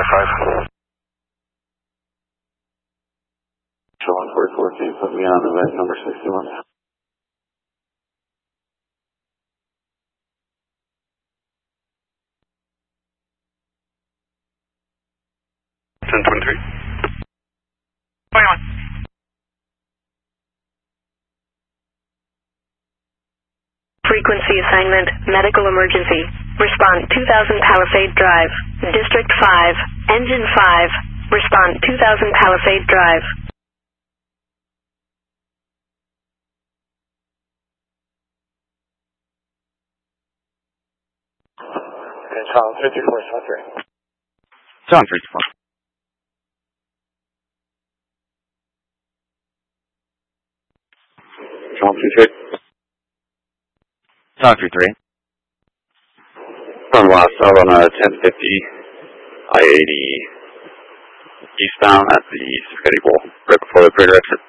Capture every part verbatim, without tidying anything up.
five. So one forty-four, can you put me on event number sixty-one? ten twenty-three. twenty-one. Frequency assignment, medical emergency. Respond two thousand Palisade Drive. District five, Engine five. Respond two thousand Palisade Drive. John fifty-four, South three. John fifty-four. John fifty-three. John fifty-three. From last out on a ten fifty I eighty eastbound at the Spaghetti Bowl, right before the Prater exit.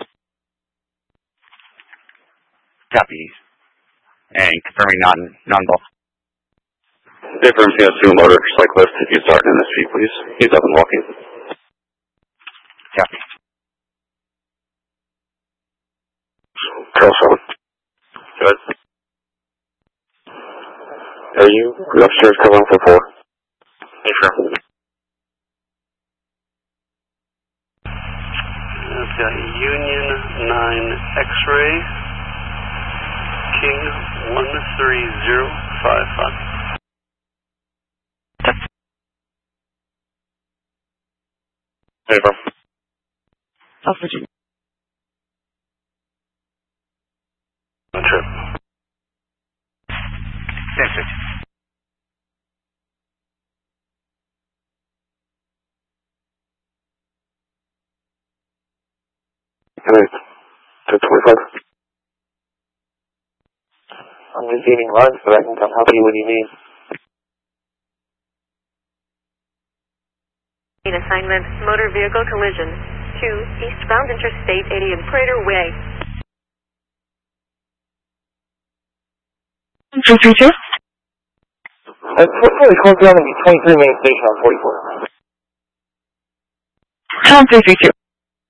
Copy. And confirming non non-bulk. Difference in a two motor cyclist. If you start in this feet, please. He's up and walking. Copy. Trail seven. Good. Are you upstairs covering for four? Affirm. I've got Union nine X-ray, King one three zero five five. Affirm. South Virginia. On trip. Same six. Alright. two twenty-five. I'm receiving runs, but I can come help you when you need. Assignment, motor vehicle collision. two, eastbound Interstate eighty and Prater Way. three three two. It's really close down to be twenty-three main station on forty-four. John three three two.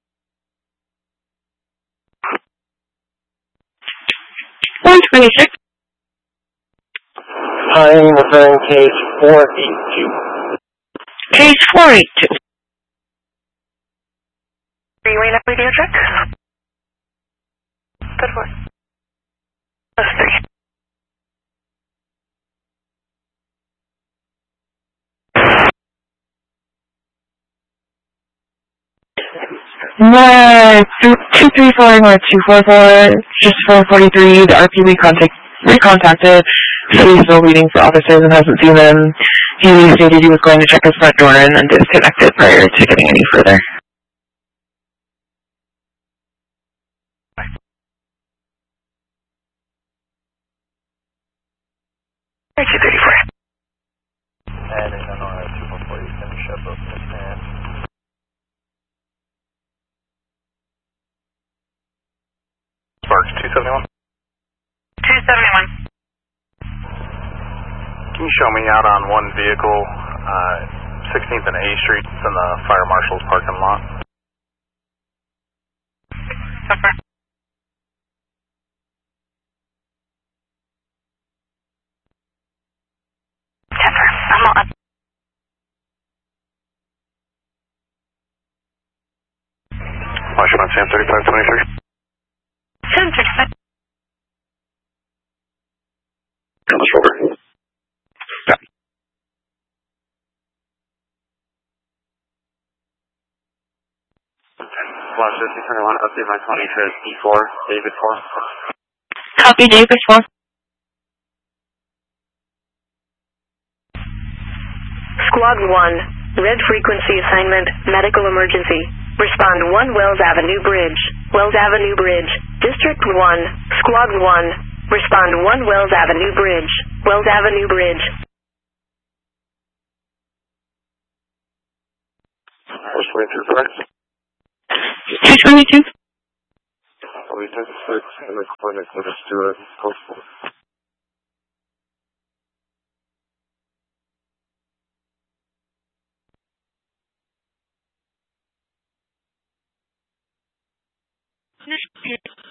one twenty-six. I'm referring case four eighty-two. Case four eighty-two. Freeway now radio check. Good one. That's three. No, two three four North two four four, just four forty-three, the R P we contact, recontacted, so he's still waiting for officers and hasn't seen them. He stated he was going to check his front door and then disconnected prior to getting any further. Thank you, thirty-four. And then on two four four, you finish up both the stand. Sparks two seventy-one. two seventy-one. Can you show me out on one vehicle, uh, sixteenth and A Street, it's in the Fire Marshal's parking lot? Suffer. Suffer. I'm on. Washington Sam thirty-five twenty-three. ten thirty-five. On the shoulder. Yeah. Flash fifty twenty-one, update my twenty to D four, David four. Copy, David four. Squad one, red frequency assignment, medical emergency. Respond one Wells Avenue Bridge. Wells Avenue Bridge. District one, Squad one. Respond one Wells Avenue Bridge. Wells Avenue Bridge. First way through correct. two twenty-two. We took six and the clinic with us to a postal. This